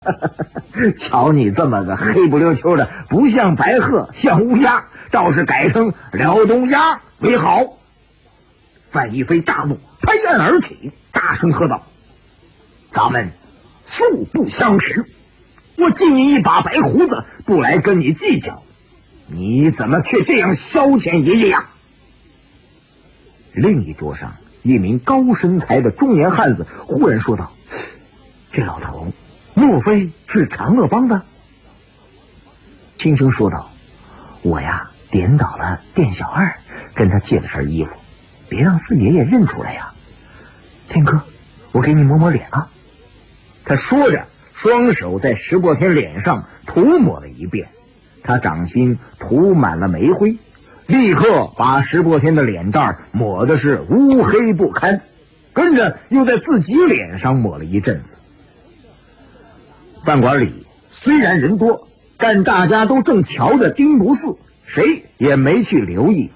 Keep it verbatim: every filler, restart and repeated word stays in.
瞧你这么个黑不溜秋的，不像白鹤，像乌鸦，倒是改成辽东鸭为好。范一飞大怒，拍案而起，大声喝道：“咱们素不相识，我记你一把白胡子，不来跟你计较，你怎么却这样消遣爷爷呀？”另一桌上，一名高身材的中年汉子忽然说道：“这老头莫非是长乐帮的？”轻声说道：“我呀点倒了店小二，跟他借了身衣服，别让四爷爷认出来呀。天哥，我给你抹抹脸啊。”他说着，双手在石破天脸上涂抹了一遍，他掌心涂满了煤灰，立刻把石破天的脸蛋抹的是乌黑不堪，跟着又在自己脸上抹了一阵子。饭馆里虽然人多，但大家都正瞧着丁不四，谁也没去留意